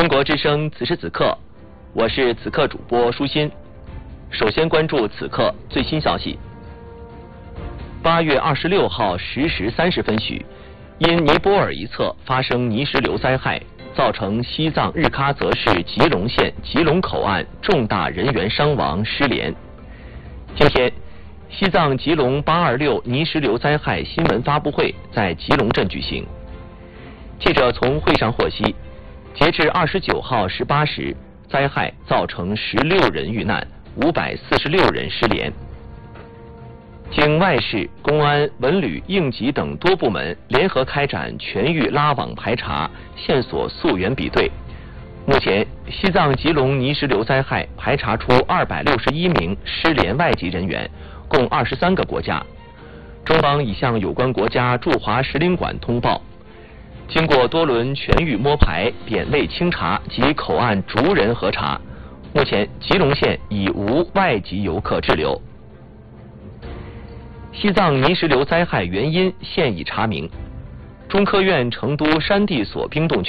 中国之声此时此刻，我是此刻主播舒心。首先关注此刻最新消息。8月26号10时30分许，因尼泊尔一侧发生泥石流灾害，造成西藏日喀则市吉隆县吉隆口岸重大人员伤亡失联。今天，西藏吉隆826泥石流灾害新闻发布会在吉隆镇举行。记者从会上获悉，截至29号18时，灾害造成16人遇难，546人失联。经外事、公安、文旅、应急等多部门联合开展全域拉网排查、线索溯源比对，目前西藏吉隆泥石流灾害排查出261名失联外籍人员，共23个国家。中方已向有关国家驻华使领馆通报。经过多轮全域摸排、点位清查及口岸逐人核查，目前吉隆县已无外籍游客滞留。西藏泥石流灾害原因现已查明，中科院成都山地所冰冻